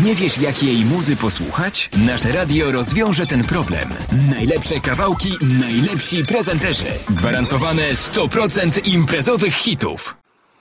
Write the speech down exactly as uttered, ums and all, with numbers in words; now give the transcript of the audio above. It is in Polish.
Nie wiesz, jakiej muzy posłuchać? Nasze radio rozwiąże ten problem. Najlepsze kawałki, najlepsi prezenterzy. Gwarantowane sto procent imprezowych hitów.